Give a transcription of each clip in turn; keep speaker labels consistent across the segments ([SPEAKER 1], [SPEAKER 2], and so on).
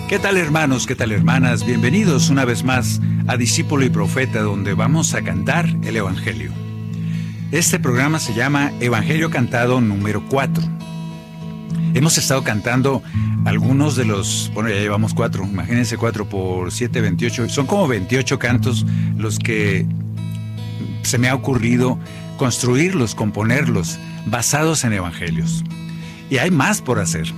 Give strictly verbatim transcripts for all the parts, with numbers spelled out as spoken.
[SPEAKER 1] ¿Qué tal, hermanos? ¿Qué tal, hermanas? Bienvenidos una vez más a Discípulo y Profeta, donde vamos a cantar el Evangelio. Este programa se llama Evangelio Cantado número cuatro. Hemos estado cantando algunos de los... Bueno, ya llevamos cuatro, imagínense cuatro por siete, veintiocho. Son como veintiocho cantos los que se me ha ocurrido construirlos, componerlos, basados en evangelios. Y hay más por hacer.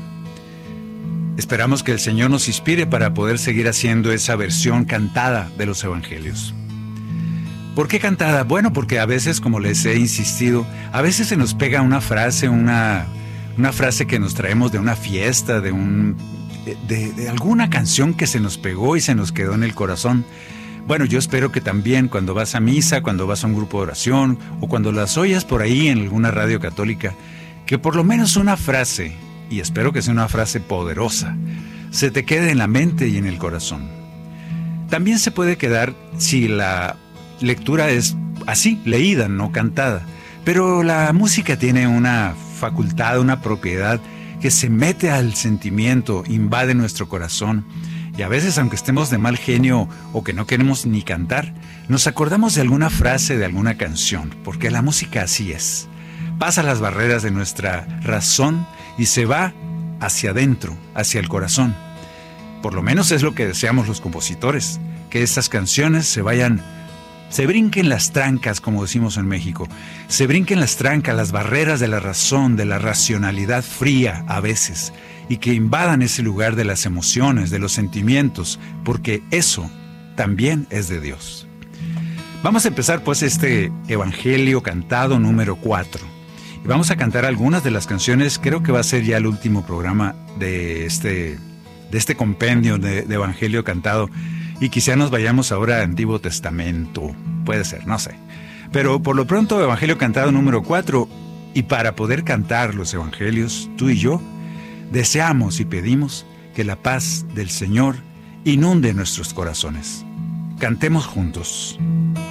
[SPEAKER 1] Esperamos que el Señor nos inspire para poder seguir haciendo esa versión cantada de los evangelios. ¿Por qué cantada? Bueno, porque a veces, como les he insistido, a veces se nos pega una frase, una, una frase que nos traemos de una fiesta, de, un, de, de alguna canción que se nos pegó y se nos quedó en el corazón. Bueno, yo espero que también cuando vas a misa, cuando vas a un grupo de oración o cuando las oyas por ahí en alguna radio católica, que por lo menos una frase, y espero que sea una frase poderosa, se te quede en la mente y en el corazón. También se puede quedar si la lectura es así, leída, no cantada. Pero la música tiene una facultad, una propiedad que se mete al sentimiento, invade nuestro corazón. Y a veces, aunque estemos de mal genio o que no queremos ni cantar, nos acordamos de alguna frase de alguna canción, porque la música así es. Pasa las barreras de nuestra razón y se va hacia adentro, hacia el corazón. Por lo menos es lo que deseamos los compositores, que estas canciones se vayan, se brinquen las trancas, como decimos en México, se brinquen las trancas, las barreras de la razón, de la racionalidad fría a veces, y que invadan ese lugar de las emociones, de los sentimientos, porque eso también es de Dios. Vamos a empezar pues este Evangelio Cantado número cuatro. Y vamos a cantar algunas de las canciones. Creo que va a ser ya el último programa de este, de este compendio de, de Evangelio Cantado. Y quizá nos vayamos ahora al Antiguo Testamento. Puede ser, no sé. Pero por lo pronto, Evangelio Cantado número cuatro. Y para poder cantar los Evangelios, tú y yo, deseamos y pedimos que la paz del Señor inunde nuestros corazones. Cantemos juntos.